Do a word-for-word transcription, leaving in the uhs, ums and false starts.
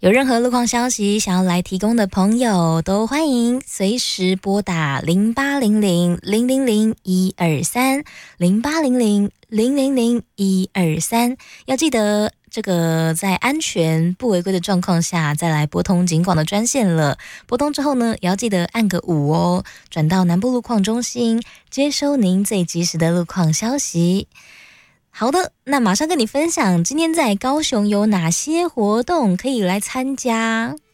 有任何路况消息想要来提供的朋友，都欢迎随时拨打零八零零零零零一二三零八零零零零零一二三，要记得这个在安全不违规的状况下再来拨通警广的专线了。拨通之后呢，也要记得按个五哦，转到南部路况中心，接收您最及时的路况消息。好的，那马上跟你分享今天在高雄有哪些活动可以来参加。